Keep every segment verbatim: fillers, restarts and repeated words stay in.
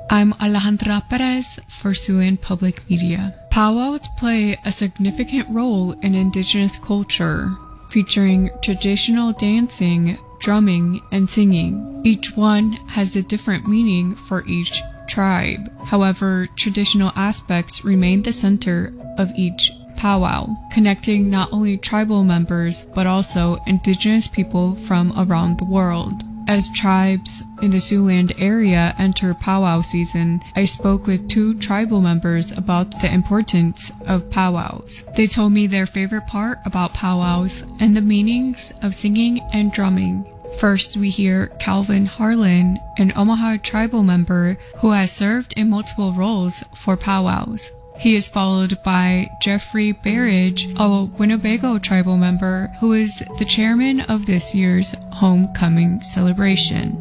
I'm Alejandra Perez for Siouxland Public Media. Powwows play a significant role in Indigenous culture, featuring traditional dancing, drumming, and singing. Each one has a different meaning for each tribe. However, traditional aspects remain the center of each powwow, connecting not only tribal members but also Indigenous people from around the world. As tribes in the Siouxland area enter powwow season, I spoke with two tribal members about the importance of powwows. They told me their favorite part about powwows and the meanings of singing and drumming. First, we hear Calvin Harlan, an Omaha tribal member who has served in multiple roles for powwows. He is followed by Jeffrey Barrage, a Winnebago tribal member who is the chairman of this year's homecoming celebration.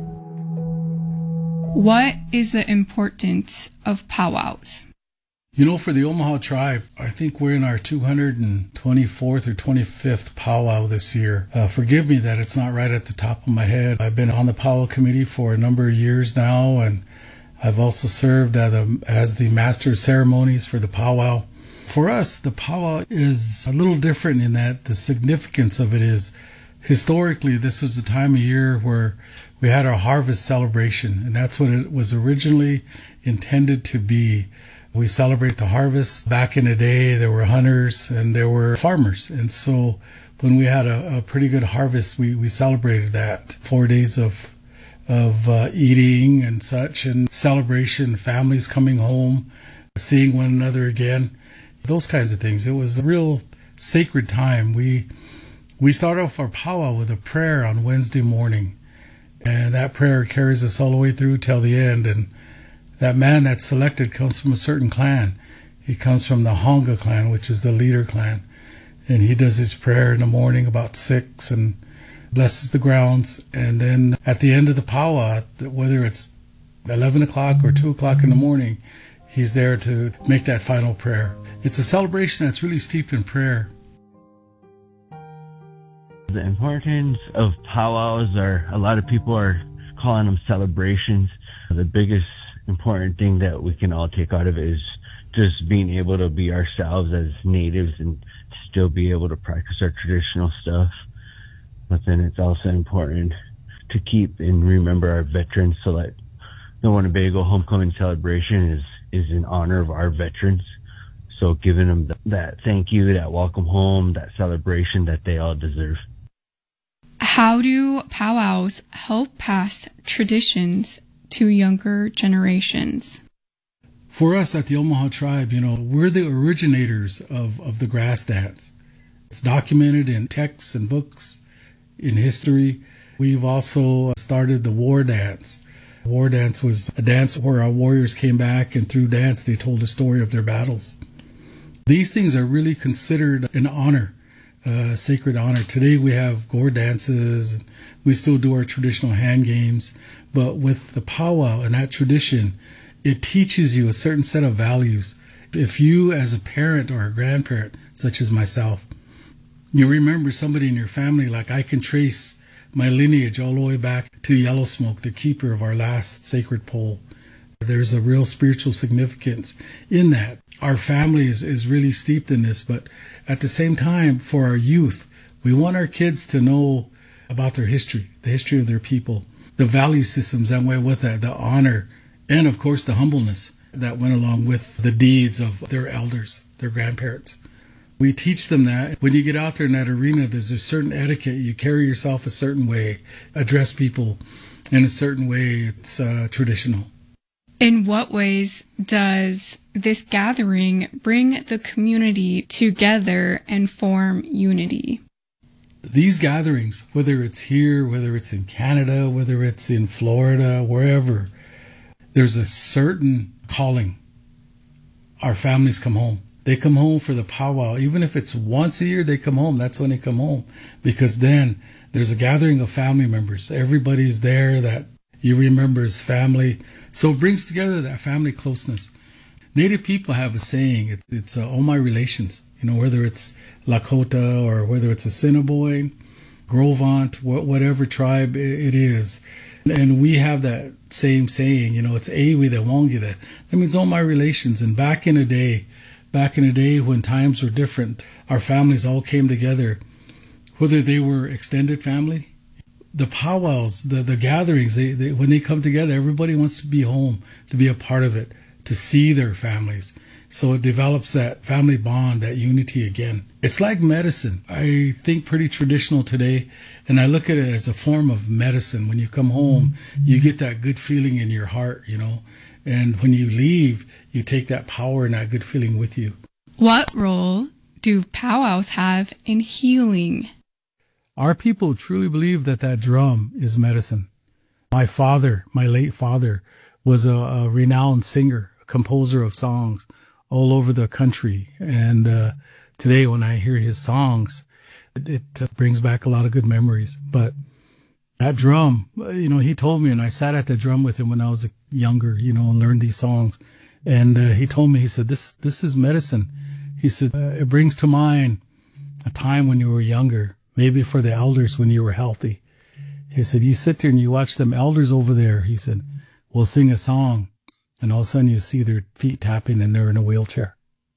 What is the importance of powwows? You know, for the Omaha tribe, I think we're in our two hundred twenty-fourth or twenty-fifth powwow this year. Uh, forgive me that it's not right at the top of my head. I've been on the powwow committee for a number of years now, and I've also served as the, as the master of ceremonies for the powwow. For us, the powwow is a little different in that the significance of it is, historically, this was the time of year where we had our harvest celebration, and that's what it was originally intended to be. We celebrate the harvest. Back in the day, there were hunters and there were farmers, and so when we had a, a pretty good harvest, we, we celebrated that. Four days of of uh, eating and such, and celebration, families coming home, seeing one another again, those kinds of things. It was a real sacred time. We we start off our powwow with a prayer on Wednesday morning, and that prayer carries us all the way through till the end. And that man that's selected comes from a certain clan. He comes from the Honga clan, which is the leader clan, and he does his prayer in the morning about six and blesses the grounds, and then at the end of the powwow, whether it's eleven o'clock or two o'clock in the morning, he's there to make that final prayer. It's a celebration that's really steeped in prayer. The importance of powwows are, a lot of people are calling them celebrations. The biggest important thing that we can all take out of it is just being able to be ourselves as natives and still be able to practice our traditional stuff. But then it's also important to keep and remember our veterans, so that the Winnebago homecoming celebration is, is in honor of our veterans. So giving them that thank you, that welcome home, that celebration that they all deserve. How do powwows help pass traditions to younger generations? For us at the Omaha tribe, you know, we're the originators of, of the grass dance. It's documented in texts and books, in history. We've also started the war dance. War dance was a dance where our warriors came back, and through dance they told the story of their battles. These things are really considered an honor, a sacred honor. Today we have gore dances. We still do our traditional hand games. But with the powwow and that tradition, it teaches you a certain set of values. If you as a parent or a grandparent, such as myself, you remember somebody in your family, like I can trace my lineage all the way back to Yellow Smoke, the keeper of our last sacred pole. There's a real spiritual significance in that. Our family is, is really steeped in this, but at the same time, for our youth, we want our kids to know about their history, the history of their people, the value systems that went with that, the honor, and of course the humbleness that went along with the deeds of their elders, their grandparents. We teach them that when you get out there in that arena, there's a certain etiquette. You carry yourself a certain way, address people in a certain way. It's uh, traditional. In what ways does this gathering bring the community together and form unity? These gatherings, whether it's here, whether it's in Canada, whether it's in Florida, wherever, there's a certain calling. Our families come home. They come home for the powwow. Even if it's once a year, they come home. That's when they come home. Because then there's a gathering of family members. Everybody's there that you remember as family. So it brings together that family closeness. Native people have a saying, it, it's uh, all my relations. You know, whether it's Lakota or whether it's Assiniboine, Gros Ventre, wh- whatever tribe it, it is. And we have that same saying, you know, it's Ewi de Wongide. That means all my relations. And back in the day, back in the day when times were different, our families all came together, whether they were extended family, the powwows, the, the gatherings, they, they, when they come together, everybody wants to be home, to be a part of it, to see their families. So it develops that family bond, that unity again. It's like medicine. I think pretty traditional today, and I look at it as a form of medicine. When you come home, you get that good feeling in your heart, you know, and when you leave, you take that power and that good feeling with you. What role do powwows have in healing? Our people truly believe that that drum is medicine. My father, my late father, was a, a renowned singer, a composer of songs all over the country. And uh, today when I hear his songs, it, it uh, brings back a lot of good memories. But that drum, you know, he told me, and I sat at the drum with him when I was younger, you know, and learned these songs. And uh, he told me, he said, this this is medicine. He said, uh, it brings to mind a time when you were younger, maybe for the elders when you were healthy. He said, you sit there and you watch them elders over there. He said, we'll sing a song. And all of a sudden you see their feet tapping and they're in a wheelchair.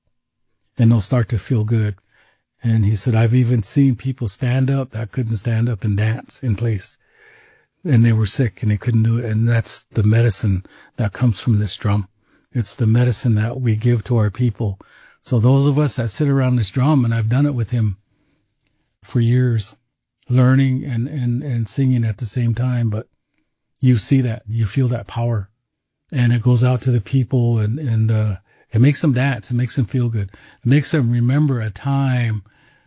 And they'll start to feel good. And he said, I've even seen people stand up that couldn't stand up and dance in place. And they were sick and they couldn't do it. And that's the medicine that comes from this drum. It's the medicine that we give to our people. So those of us that sit around this drum, and I've done it with him for years, learning and, and, and singing at the same time, but you see that, you feel that power. And it goes out to the people, and, and uh, it makes them dance. It makes them feel good. It makes them remember a time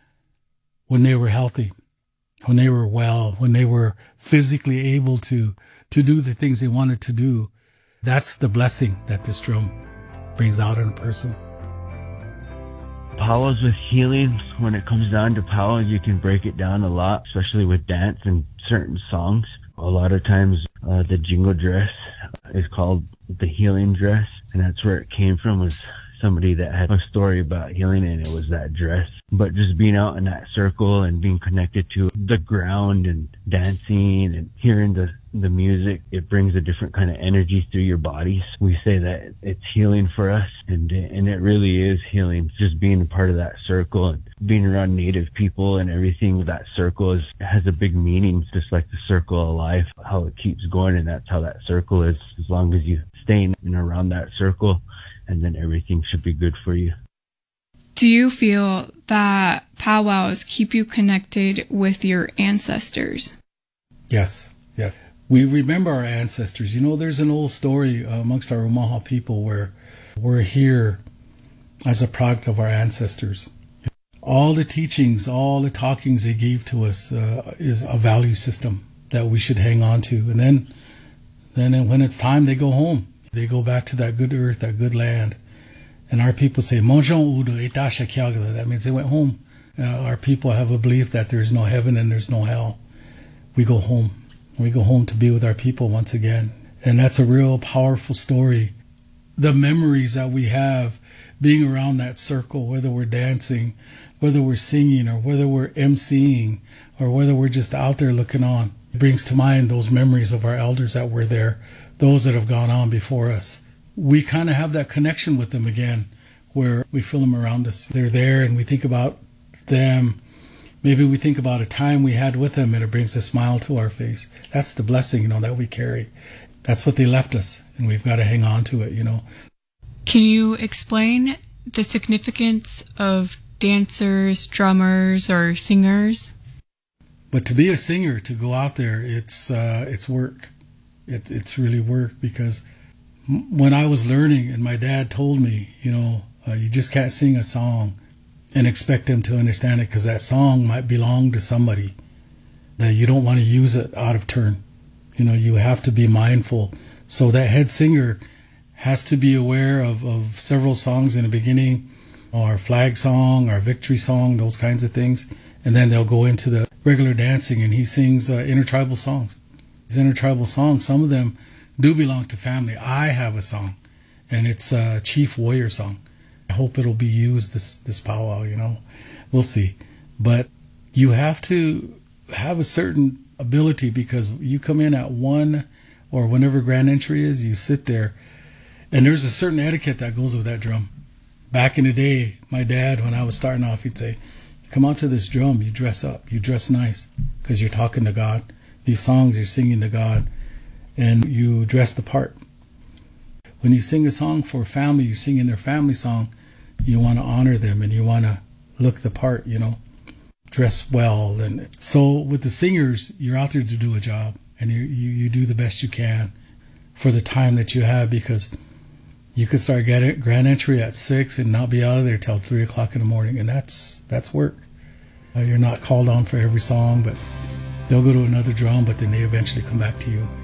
when they were healthy, when they were well, when they were physically able to, to do the things they wanted to do. That's the blessing that this drum brings out in a person. Powwows with healing, when it comes down to powwow, you can break it down a lot, especially with dance and certain songs. A lot of times uh, the jingle dress is called the healing dress, and that's where it came from, was somebody that had a story about healing, and it was that dress. But just being out in that circle and being connected to the ground and dancing and hearing the the music, it brings a different kind of energy through your bodies. We say that it's healing for us, and and it really is healing. Just being a part of that circle and being around Native people and everything with that circle is has a big meaning, just like the circle of life, how it keeps going, and that's how that circle is. As long as you stay in and around that circle, and then everything should be good for you. Do you feel that powwows keep you connected with your ancestors? Yes, yeah. We remember our ancestors. You know, there's an old story amongst our Omaha people where we're here as a product of our ancestors. All the teachings, all the talkings they gave to us uh, is a value system that we should hang on to. And then, then when it's time, they go home. They go back to that good earth, that good land. And our people say, Monjon Udo Etasha Kyagala. That means they went home. Uh, our people have a belief that there's no heaven and there's no hell. We go home. We go home to be with our people once again. And that's a real powerful story. The memories that we have being around that circle, whether we're dancing, whether we're singing, or whether we're emceeing, or whether we're just out there looking on, it brings to mind those memories of our elders that were there, those that have gone on before us. We kind of have that connection with them again, where we feel them around us. They're there and we think about them. Maybe we think about a time we had with them and it brings a smile to our face. That's the blessing, you know, that we carry. That's what they left us, and we've got to hang on to it, you know. Can you explain the significance of dancers, drummers, or singers? But to be a singer, to go out there, it's uh, it's work. It, it's really work, because when I was learning and my dad told me, you know, uh, you just can't sing a song and expect them to understand it, because that song might belong to somebody. Now, you don't want to use it out of turn. You know, you have to be mindful. So that head singer has to be aware of, of several songs in the beginning, our flag song, our victory song, those kinds of things. And then they'll go into the regular dancing, and he sings uh, intertribal songs. These intertribal songs, some of them do belong to family. I have a song, and it's a Chief Warrior song. I hope it'll be used this this powwow, you know. We'll see. But you have to have a certain ability, because you come in at one or whenever grand entry is, you sit there, and there's a certain etiquette that goes with that drum. Back in the day, my dad, when I was starting off, he'd say, come out to this drum, you dress up, you dress nice, because you're talking to God. These songs, you're singing to God, and you dress the part. When you sing a song for family, you sing in their family song, you want to honor them, and you want to look the part, you know, dress well. And so with the singers, you're out there to do a job, and you, you, you do the best you can for the time that you have, because you could start getting grand entry at six and not be out of there till three o'clock in the morning, and that's that's work. Uh, you're not called on for every song, but they'll go to another drum, but then they eventually come back to you.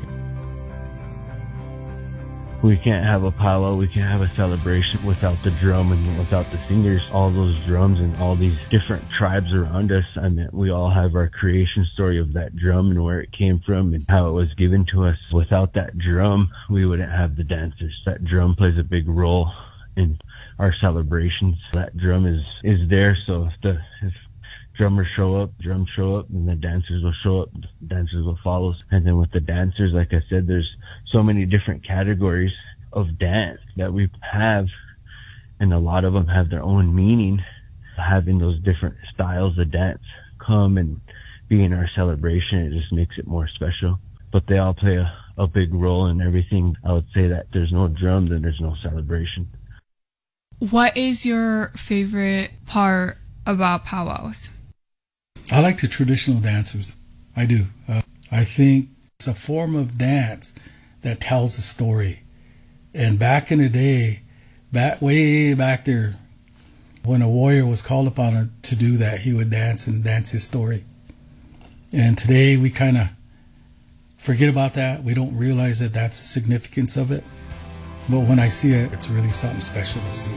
We can't have a powwow, we can't have a celebration without the drum and without the singers. All those drums and all these different tribes around us, I mean, we all have our creation story of that drum and where it came from and how it was given to us. Without that drum, we wouldn't have the dancers. That drum plays a big role in our celebrations. That drum is, is there, so if the if drummers show up, drums show up, and the dancers will show up, dancers will follow. And then with the dancers, like I said, there's so many different categories of dance that we have, and a lot of them have their own meaning. Having those different styles of dance come and be in our celebration, it just makes it more special. But they all play a, a big role in everything. I would say that there's no drum, then there's no celebration. What is your favorite part about powwows? I like the traditional dancers. I do. Uh, I think it's a form of dance that tells a story. And back in the day, back way back there, when a warrior was called upon to do that, he would dance and dance his story. And today we kind of forget about that. We don't realize that that's the significance of it. But when I see it, it's really something special to see.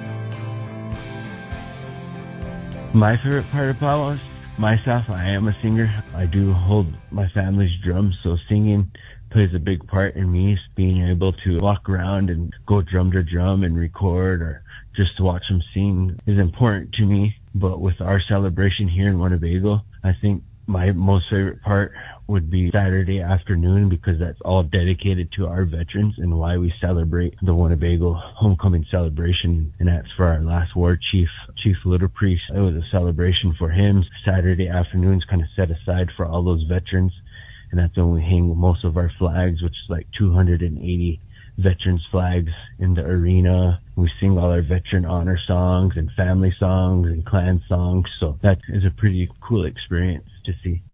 My favorite part of powwows, myself, I am a singer. I do hold my family's drums, so singing plays a big part in me. Being able to walk around and go drum to drum and record, or just to watch them sing, is important to me. But with our celebration here in Winnebago, I think my most favorite part would be Saturday afternoon, because that's all dedicated to our veterans and why we celebrate the Winnebago homecoming celebration. And that's for our last war chief, Chief Little Priest. It was a celebration for him. Saturday afternoons kind of set aside for all those veterans. And that's when we hang most of our flags, which is like two hundred eighty veterans flags in the arena. We sing all our veteran honor songs and family songs and clan songs. So that is a pretty cool experience to see.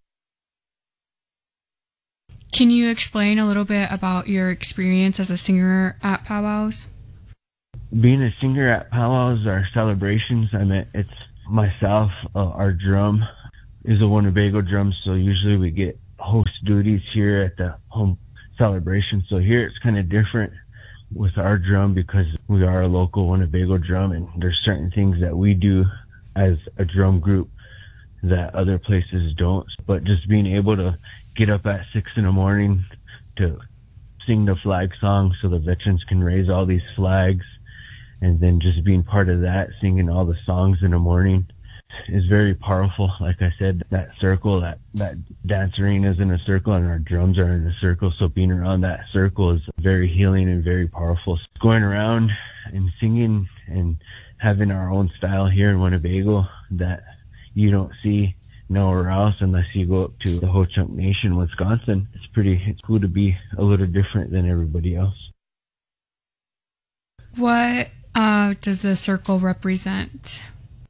Can you explain a little bit about your experience as a singer at powwows? Being a singer at powwows, our celebrations, I mean, it's myself, uh, our drum is a Winnebago drum, so usually we get host duties here at the home celebration. So here it's kind of different with our drum, because we are a local Winnebago drum, and there's certain things that we do as a drum group that other places don't. But just being able to get up at six in the morning to sing the flag song so the veterans can raise all these flags, and then just being part of that, singing all the songs in the morning, is very powerful. Like I said, that circle, that, that dance arena is in a circle and our drums are in a circle. So being around that circle is very healing and very powerful. So going around and singing and having our own style here in Winnebago that you don't see nowhere else unless you go up to the Ho-Chunk Nation, Wisconsin. It's pretty it's cool to be a little different than everybody else. What uh, does the circle represent?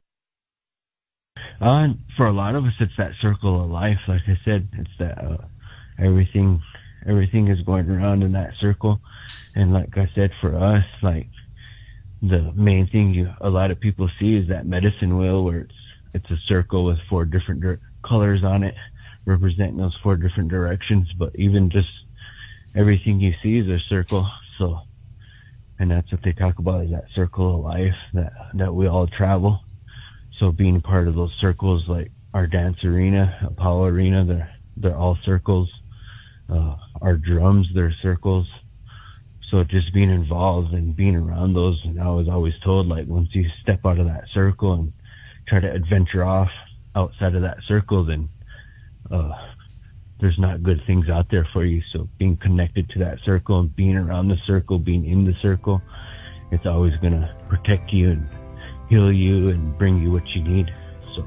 Uh, for a lot of us, it's that circle of life. Like I said, it's that uh, everything everything is going around in that circle. And like I said, for us, like the main thing you a lot of people see is that medicine wheel, where it's it's a circle with four different dir- colors on it, representing those four different directions. But even just everything you see is a circle. So, and that's what they talk about, is that circle of life that that we all travel. So being part of those circles, like our dance arena, a powwow arena, they're they're all circles. Uh, our drums, they're circles. So just being involved and being around those, and I was always told, like, once you step out of that circle and try to adventure off outside of that circle, then uh, there's not good things out there for you. So being connected to that circle and being around the circle, being in the circle, it's always going to protect you and heal you and bring you what you need. So.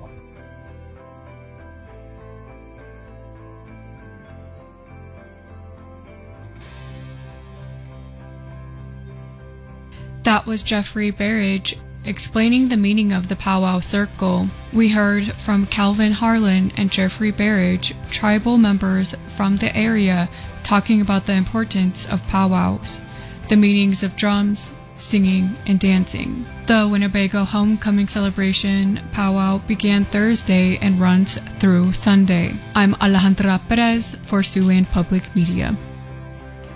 That was Jeffrey Berridge explaining the meaning of the powwow circle. We heard from Calvin Harlan and Jeffrey Berridge, tribal members from the area, talking about the importance of powwows, the meanings of drums, singing, and dancing. The Winnebago Homecoming Celebration powwow began Thursday and runs through Sunday. I'm Alejandra Perez for Siouxland Public Media.